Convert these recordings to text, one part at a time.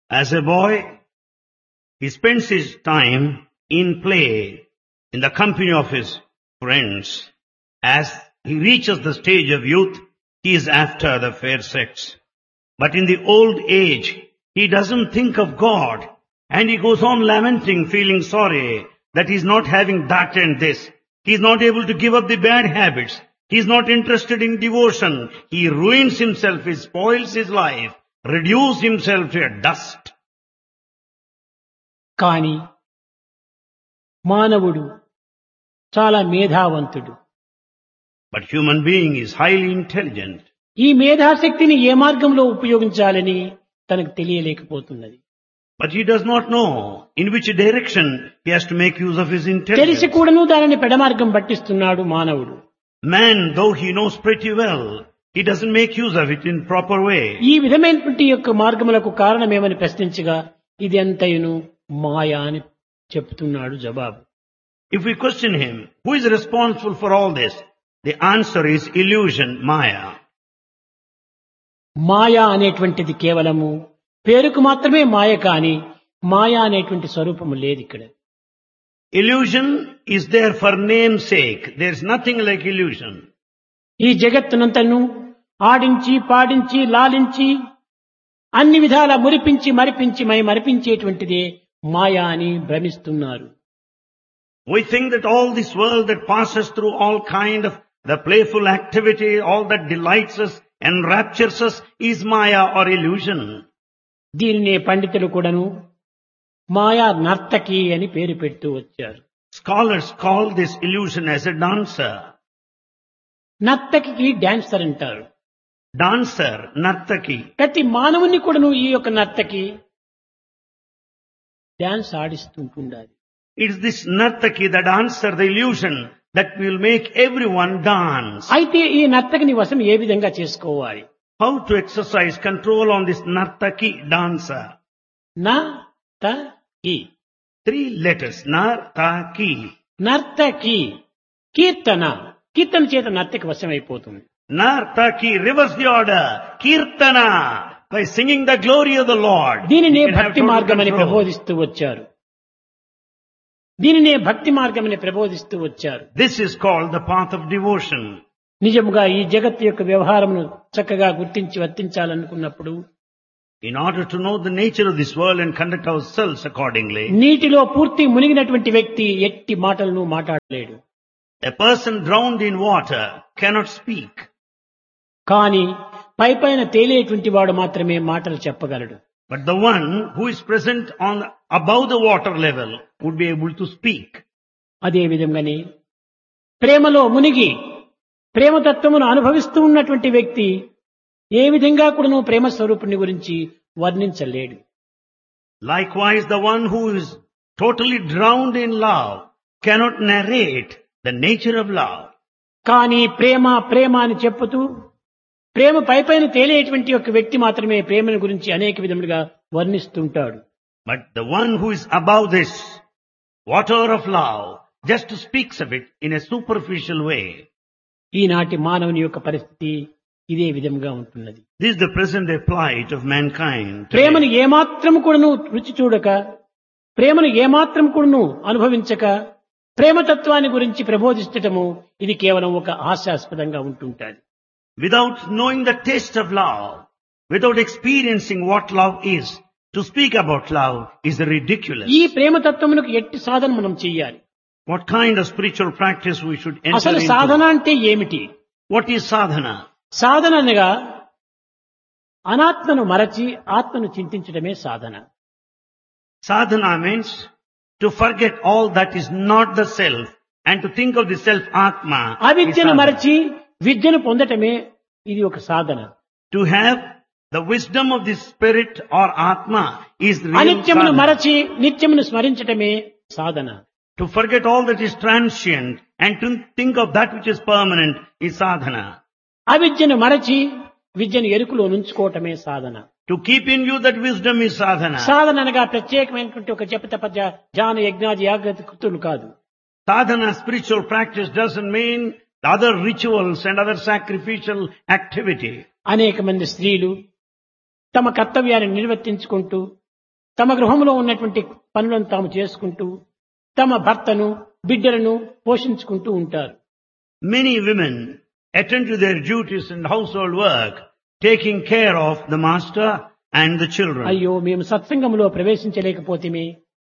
As a boy, he spends his time in play, in the company of his friends. As he reaches the stage of youth, he is after the fair sex. But in the old age, he doesn't think of God, and he goes on lamenting, feeling sorry that he is not having that and this. He is not able to give up the bad habits. He is not interested in devotion. He ruins himself, he spoils his life, reduces himself to a dust. కానీ మానవుడు చాలా మేధావంతుడు. But human being is highly intelligent. ఈ మేధాశక్తిని ఏ మార్గంలో ఉపయోగించాలని తనకు తెలియలేకపోతున్నది. But he does not know in which direction he has to make use of his తెలిసి intelligence. కూడాను దానిని పెడమార్గం పట్టిస్తున్నాడు మానవుడు. Man, though he knows pretty well, he doesn't make use of it in proper way. ఈ విధమైనటువంటి యొక్క మార్గములకు కారణమేమని ప్రశ్నించగా ఇది అంతయును మాయా అని చెప్తున్నాడు జవాబు. If we question him, who is responsible for all this? The answer is illusion, Maya. మాయా అనేటువంటిది కేవలము పేరుకు మాత్రమే మాయ, కాని మాయా అనేటువంటి స్వరూపము లేదు ఇక్కడ. Illusion is there for name's sake. There is nothing like illusion. ఈ జగత్తునంతను ఆడించి పాడించి లాలించి అన్ని విధాల మురిపించి మరిపించి మరిపించేటువంటిదే మాయా అని భ్రమిస్తున్నారు. We think that all this world that passes through all kind of the playful activity, all that delights us, enraptures us, is Maya or illusion. దీనినే పండితులు కూడాను మాయా నర్తకి అని పేరు పెడుతూ వచ్చారు. Scholars call this illusion as a dancer. నర్తకి dancer అంటారు. Dancer, nartaki. ప్రతి మానవుని కూడాను ఈ యొక్క నర్తకి dance ఆడిస్తుంటుండాలి. It is this nartaki, the dancer, the illusion that will make everyone dance. అయితే ఈ నర్తకిని వశం ఏ విధంగా చేసుకోవాలి? How to exercise control on this nartaki dancer? నర్తకి 3 letters, nartaki. నర్తకి కీర్తన, కీర్తన చేత నర్తకి వశమైపోతుంది. Nartaki, reverse the order. Kirtana, by singing the glory of the Lord. దీనినే You can have భక్తి total మార్గమని control. ప్రబోధిస్తూ వచ్చారు. దీనినే భక్తి మార్గమని ప్రబోధిస్తూ వచ్చారు. This is called the path of devotion. నిజముగా ఈ జగత్తు యొక్క వ్యవహారమును చక్కగా గుర్తించి వర్తించాలనుకున్నప్పుడు In order to know the nature of this world and conduct ourselves accordingly, నీటిలో పూర్తి మునిగినటువంటి వ్యక్తి ఎట్టి మాటలను మాట్లాడలేడు. a person drowned in water cannot speak. కానీ పైపైన తేలేటువంటి వాడు మాత్రమే మాటలు చెప్పగలడు. But the one who is present on above the water level would be able to speak. అదే విధంగానే ప్రేమలో మునిగి ప్రేమతత్వమును అనుభవిస్తూ ఉన్నటువంటి వ్యక్తి ఏ విధంగా కూడాను ప్రేమ స్వరూపుని గురించి వర్ణించలేడు. Likewise, the one who is totally drowned in love cannot narrate the nature of love. కానీ ప్రేమ ప్రేమ అని చెప్పుతూ ప్రేమ పైపైన తేలేటువంటి ఒక వ్యక్తి మాత్రమే ప్రేమను గురించి అనేక విధములుగా వర్ణిస్తుంటాడు. But the one who is above this water of love just speaks of it in a superficial way. ఈనాటి మానవుని యొక్క పరిస్థితి ఇదే విధంగా ఉంటున్నది. This is the present day plight of mankind. ప్రేమను ఏమాత్రం కూడాను రుచి చూడక, ప్రేమను ఏమాత్రం కూడాను అనుభవించక, ప్రేమతత్వాన్ని గురించి ప్రబోధించటము ఇది కేవలం ఒక హాస్యాస్పదంగా ఉంటుంటాది. Without knowing the taste of love, without experiencing what love is, to speak about love is ridiculous. ఈ ప్రేమతత్వమునకు ఎట్టి సాధన మనం చెయ్యాలి? What kind of spiritual practice we should enter అసలు సాధన into? అంటే ఏమిటి? What is sadhana? సాధన అనగా అనాత్మను మరచి ఆత్మను చింతించడమే సాధన. Sadhana means to forget all that is not the self and to think of the self Atma. is అవిద్యను sadhana. మరచి విద్యను పొందటమే ఇది ఒక సాధన. To have the wisdom of the spirit or Atma is real అనిత్యమును sadhana. మరచి నిత్యమును స్మరించటమే సాధన. To forget all that is transient and to think of that which is permanent is sadhana. అవిద్యను మరచి విద్యను ఎరుకులో నుంచుకోవటమే సాధన. To keep in view that wisdom is sadhana. సాధన అనగా ప్రత్యేకమైనటువంటి ఒక జపతప ధ్యాన యజ్ఞాది యాగ కృతులు కాదు. Sadhana, spiritual practice, doesn't mean the other rituals and other sacrificial activity. అనేక మంది స్త్రీలు తమ కర్తవ్యాన్ని నిర్వర్తించుకుంటూ తమ గృహంలో ఉన్నటువంటి పనులను తాము చేసుకుంటూ తమ భర్తను బిడ్డలను పోషించుకుంటూ ఉంటారు. Many women attend to their duties and household work, taking care of the master and the children. అయ్యో మేము సత్సంగంలో ప్రవేశించలేకపోతేమే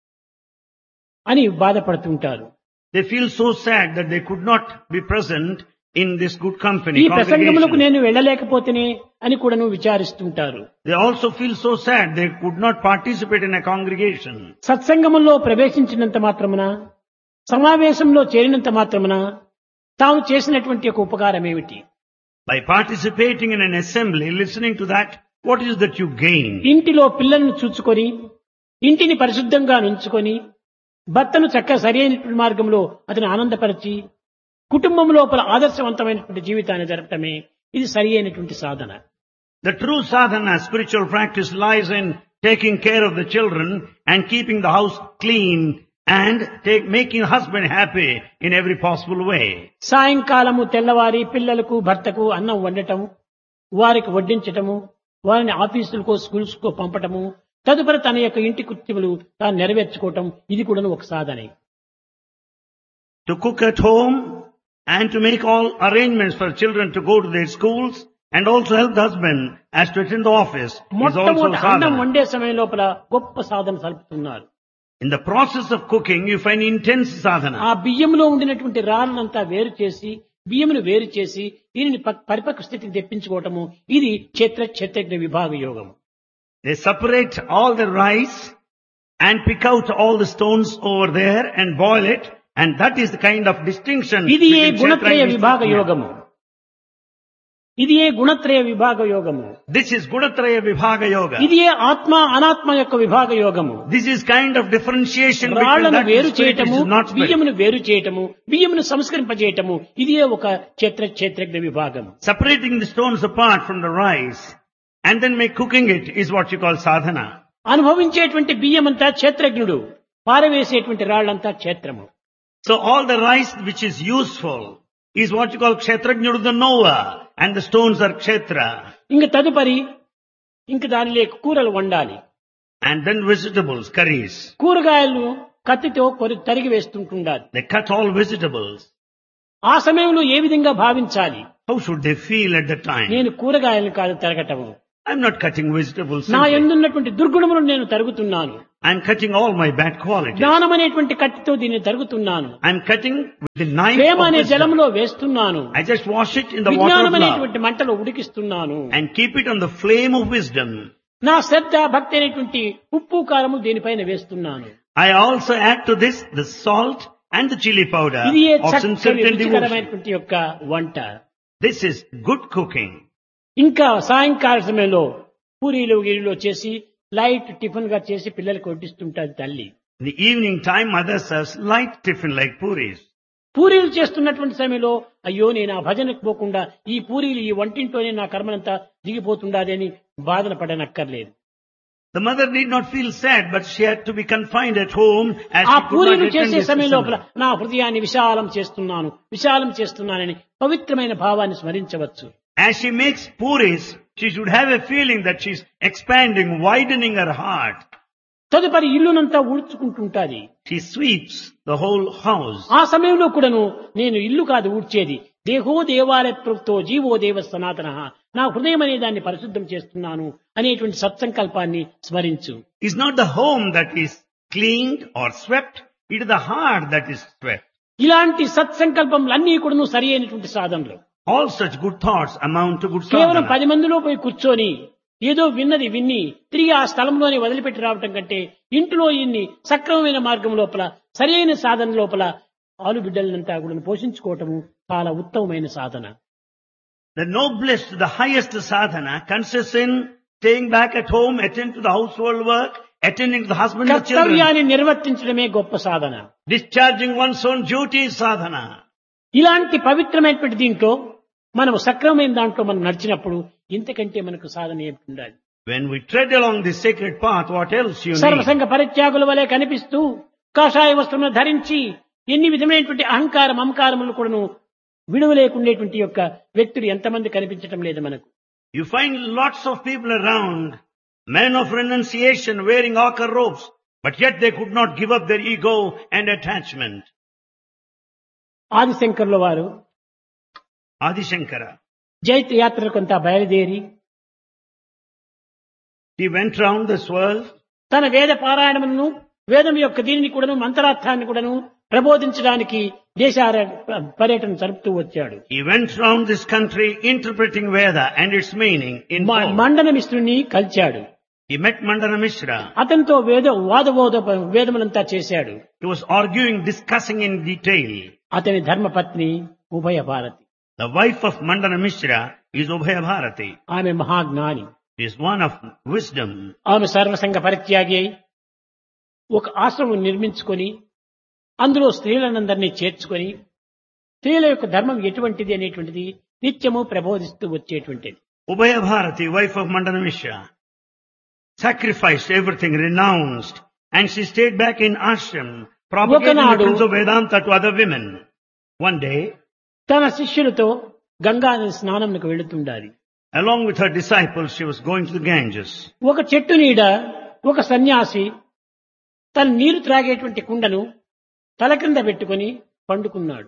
అని బాధపడుతుంటారు. They feel so sad that they could not be present in this good company. ఈ ప్రసంగములకు Congregation. నేను వెళ్ళలేకపోతేనే అని కూడాను విచారిస్తుంటారు. They also feel so sad they could not participate in a congregation. సత్సంగములో ప్రవేశించినంత మాత్రమున సమావేశంలో చేరినంత మాత్రమున తాము చేసినటువంటి ఒక ఉపకారం ఏమిటి? By participating in an assembly, listening to that, what is that you gain? ఇంటిలో పిల్లలను చూచుకొని ఇంటిని పరిశుద్ధంగా నుంచుకొని భర్తను చక్కగా సరైనటువంటి మార్గంలో అతను ఆనందపరిచి కుటుంబం లోపల ఆదర్శవంతమైనటువంటి జీవితాన్ని జరపటమే ఇది సరి అయినటువంటి సాధన. The true sadhana, spiritual practice, lies in taking care of the children and keeping the house clean and making husband happy in every possible way. సాయంకాలము తెల్లవారి పిల్లలకు భర్తకు అన్నం వండటం, వారికి వడ్డించటము, వారిని ఆఫీసులకు స్కూల్స్కు పంపటము, తదుపరి తన యొక్క ఇంటి కృత్యములు తాను నెరవేర్చుకోవటం ఇది కూడా ఒక సాధనే. To cook at home and to make all arrangements for children to go to their schools and also help the husband as to attend the office is also మొట్టమొదటి అన్నం sadhana. వండే సమయం లోపల గొప్ప సాధన సలుపుతున్నారు. In the process of cooking, you find intense sadhana. ఆ బియ్యంలో ఉండినటువంటి రాళ్ళనంతా వేరు చేసి బియ్యమును వేరు చేసి దీనిని పరిపక్వ స్థితికి తెప్పించుకోవటము ఇది క్షేత్రజ్ఞ విభాగ యోగం. They separate all the rice and pick out all the stones over there and boil it, and that is the kind of distinction ఇది ఏ between గుణత్రయ Kshetra and విభాగ Vishnu. యోగము. ఇది ఏ గుణత్రయ విభాగ యోగము. This is Gunatraya Vibhaga Yoga. ఇది ఏ ఆత్మ అనాత్మ యొక్క విభాగ యోగము. This is kind of differentiation between రాళ్లను that వేరు which is spirit, చేయటము, which is not spirit. బియ్యమును వేరు చేయటము, బియ్యమును సంస్కరింపజేయటము ఇది ఒక క్షేత్రజ్ఞ విభాగం. Separating the stones apart from the rice and then cooking it is what you call sadhana. అనుభవించేటువంటి బియ్యమంతా క్షేత్రజ్ఞుడు, పారవేసేటువంటి రాళ్లంతా క్షేత్రము. So all the rice which is useful is what you call Kshetrajñudu, the knower, and the stones are Kshetra. ఇంక తదుపరి ఇంక దానిలో కూరలు వండాలి. And then vegetables, curries. కూరగాయలు కత్తితో తరిగి వేస్తుంటుండాలి. They cut all vegetables. ఆ సమయంలో ఏ విధంగా భావించాలి? How should they feel at the time? నేను కూరగాయలను కాదు తరగటము, I'm not cutting vegetables నా simply. యందున్నటువంటి దుర్గుణములను నేను తరుగుతున్నాను. I'm cutting all my bad qualities. జ్ఞానం అనేటువంటి కత్తితో దీన్ని తరుగుతున్నాను. I'm cutting with the knife Prema of అనే wisdom. జలంలో వేస్తున్నాను. I just wash it in the water విజ్ఞానం of love అనేటువంటి మంటలో ఉడికిస్తున్నాను. and keep it on the flame of wisdom. నా శ్రద్ధ భక్తి అనేటువంటి ఉప్పు కారము దీనిపైన వేస్తున్నాను. I also add to this the salt and the chili powder ఇది ఏ of చక్కని sincerity and devotion. రుచికరమైనటువంటి యొక్క వంట. This is good cooking. ఇంకా సాయంకాల సమయంలో పూరీలు గిరిలో చేసి లైట్ టిఫిన్ గా చేసి పిల్లలకు వడ్డిస్తుంటారు తల్లి. In the evening time, mother serves light tiffin like puris. పూరీలు చేస్తున్నటువంటి సమయంలో అయ్యో నేను ఆ భజనకు పోకుండా ఈ పూరీలు ఈ వంటింట్లోనే నా కర్మనంతా దిగిపోతుండాలని బాధన పడనక్కర్లేదు. The mother did not feel sad, but she had to be confined at home as ఆ she could పూరీలు not attend చేసే this సమయం లోపల assembly. నా హృదయాన్ని విశాలం చేస్తున్నానని పవిత్రమైన భావాన్ని స్మరించవచ్చు. As she makes puris, she should have a feeling that she's expanding, widening her heart. తదుపరి ఇల్లునంతా ఊడ్చుకుంటుంటాది. She sweeps the whole house. ఆ సమయంలో కూడాను నేను ఇల్లు కాదు ఊడ్చేది, దేహో దేవాలయతో జీవో దేవ సనాతన, నా హృదయం అనే దాన్ని పరిశుద్ధం చేస్తున్నాను అనేటువంటి సత్సంకల్పాన్ని స్మరించు. It's not the home that is cleaned or swept, it is the heart that is swept. ఇలాంటి సత్సంకల్పములన్నీ కూడాను సరి అయినటువంటి సాధనలు. All such good thoughts amount to good కేవలం sadhana. 10 మందిలో పోయి కూర్చొని ఏదో విన్నది విన్ని తిరిగి ఆ స్థలంలోనే వదిలిపెట్టి రావటం కంటే ఇంట్లో ఇన్ని సక్రమమైన మార్గం లోపల సరైన సాధన లోపల ఆలుబిడ్డలంతా కూడా పోషించుకోవటము చాలా ఉత్తమమైన సాధన. The noblest, the highest sadhana consists in staying back at home, attending to the household work, attending to the husband and the children. కర్తవ్యాన్ని నిర్వర్తించడమే గొప్ప సాధన. Discharging one's own duty is sadhana. ఇలాంటి పవిత్రమైనటువంటి దీంట్లో మనం సక్రమమైన దాంట్లో మనం నడిచినప్పుడు ఇంతకంటే మనకు సాధన ఏమిటి ఉండాలి? When we tread along this sacred path, what else you need? సర్వసంగ పరిత్యాగుల వలె కనిపిస్తూ కాషాయ వస్త్రమును ధరించి ఎన్ని విధమైనటువంటి అహంకారం మమకారములు కూడాను విడువలేకుండేటువంటి యొక్క వ్యక్తులు ఎంతమంది కనిపించటం లేదు మనకు. You find lots of people around Men of renunciation wearing ochre robes, but yet they could not give up their ego and attachment. ఆదిశంకరుల వారు Adi Shankara, జైత్ర యాత్రకంతా బయలుదేరి he went round this world. తన వేద పారాయణములను వేదం యొక్క దీనిని కూడాను మంత్రార్థాన్ని కూడాను ప్రబోధించడానికి దేశాల పర్యటన జరుపుతూ వచ్చాడు. He went round this country interpreting Veda and its meaning in full. Mandana మిశ్రుని కలిచాడు. He met Mandana Mishra. అతనితో వేదములంతా చేశాడు. He was arguing, discussing in detail. అతని ధర్మపత్ని ఉభయ Bharati. The wife of Mandana Mishra is Ubhaya Bharati. ఆమె మహాజ్ఞాని. She is one of wisdom. ఆమె సర్వసంగ పరిత్యాగి అయి ఒక ఆశ్రమం నిర్మించుకొని అందులో స్త్రీలనందరినీ చేర్చుకొని స్త్రీల యొక్క ధర్మం ఎటువంటిది అనేటువంటిది నిత్యము ప్రబోధిస్తూ వచ్చేటువంటిది. Ubhaya Bharati, wife of Mandana Mishra, sacrificed everything, renounced, and she stayed back in ashram, propagating the principles of Vedanta to other women. One day, తన శిష్యులతో గంగా నది స్నానంకు వెళుతుండాలి. along with her disciples, she was going to the Ganges. ఒక చెట్టు నీడ ఒక సన్యాసి తన నీరు త్రాగేటువంటి కుండను తల క్రింద పెట్టుకుని పండుకున్నాడు.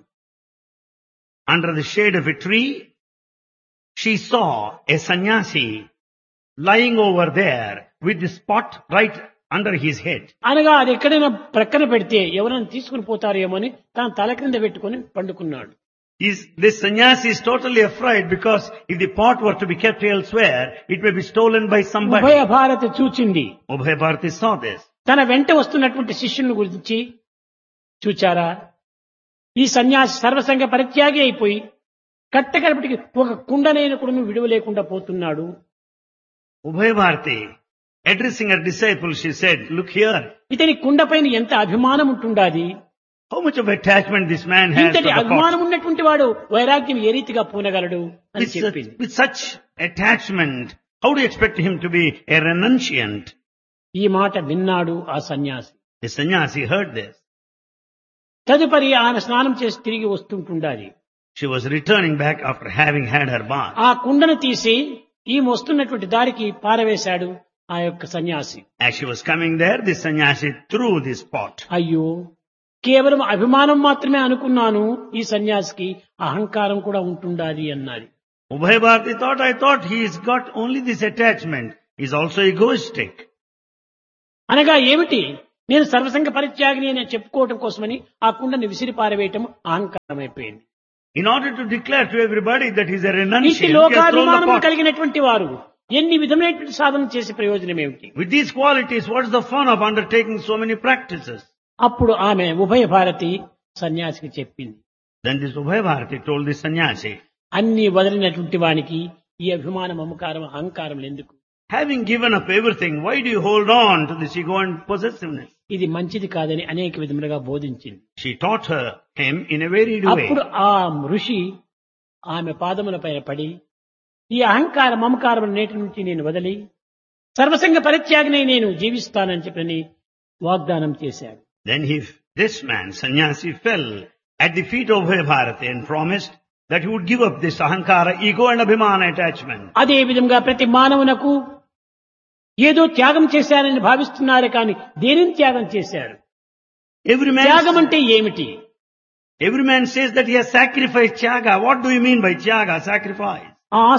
Under the shade of a tree, she saw a sannyasi lying over there with the spot right under his head. అనగా అది ఎక్కడైనా ప్రక్కన పెడితే ఎవరైనా తీసుకుని పోతారేమో అని తన తల క్రింద పెట్టుకుని పండుకున్నాడు. This sannyasi is totally afraid because if the pot were to be kept elsewhere, it may be stolen by somebody. ఉభయ భారతి చూచింది. Ubhaya Bharati saw this. తన వెంట వస్తున్నటువంటి శిష్యుని గురించి చూచారా, ఈ సన్యాసి సర్వసంగ పరిత్యాగి అయిపోయి కట్టకడపటికి ఒక కుండనైన కూడా విడువలేకుండా పోతున్నాడు. Ubhaya Bharati, addressing her disciples, she said, look here, ఇతని కుండపైన ఎంత అభిమానం ఉంటుండాది. how much of attachment this man has to ఇంతటి the అభిమానం pot. ఉన్నటువంటి వాడు వైరాగ్యం ఏ రీతిగా పూనగలడు అని చెప్పింది. With such attachment, how do you expect him to be a renunciant? ఈ మాట విన్నాడు ఆ సన్యాసి. The sannyasi heard this. తదుపరి ఆమె స్నానం చేసి తిరిగి వస్తుంటుండాలి. She was returning back after having had her bath. ఆ కుండను తీసి ఈమె వస్తున్నటువంటి దారికి పారవేశాడు ఆ యొక్క సన్యాసి. As she was coming there, the sannyasi threw this pot. అయ్యో, కేవలం అభిమానం మాత్రమే అనుకున్నాను, ఈ సన్యాసికి అహంకారం కూడా ఉంటుండాలి అన్నది. Ubhaya Bharati thought, I thought he's got only this attachment. He's also egoistic. అనగా ఏమిటి, నేను సర్వసంగ పరిత్యాగిని అని చెప్పుకోవటం కోసమని ఆ కుండని విసిరి పారవేయటం అహంకారం అయిపోయింది. In order to declare to everybody that he's a ఇట్టి renunciant, he has thrown the లోకాభిమానం pot. కలిగినటువంటి వారు ఎన్ని విధమైనటువంటి సాధన చేసే ప్రయోజనం ఏమిటి? With these qualities, what is the fun of undertaking so many practices? అప్పుడు ఆమె ఉభయ భారతి సన్యాసికి చెప్పింది, Then this Ubhaya Bharati told the sannyasi, అన్ని వదిలినటువంటి వానికి ఈ అభిమానం మమకారం అహంకారం ఎందుకు? having given up everything, why do you hold on to this ego and possessiveness? ఇది మంచిది కాదని అనేక విధములుగా బోధించింది. She taught him in a varied way. అప్పుడు ఆ ఋషి ఆమె పాదముల పైన పడి, ఈ అహంకార మమకారం నేటి నుంచి నేను వదిలి సర్వసంగ పరిత్యాగిని నేను జీవిస్తానని చెప్పని వాగ్దానం చేశాడు. Then this man, sannyasi, fell at the feet of Ubhaya Bharati and promised that he would give up this ahankara, ego and abhimana attachment. అదే విధంగా ప్రతి మానవునకు ఏదో త్యాగం చేశారని భావిస్తున్నారు, కానీ దేనిని త్యాగం చేశారు? త్యాగం అంటే ఏమిటి? Every man says that he has sacrificed tyaga. What do you mean by tyaga, sacrifice? ఆ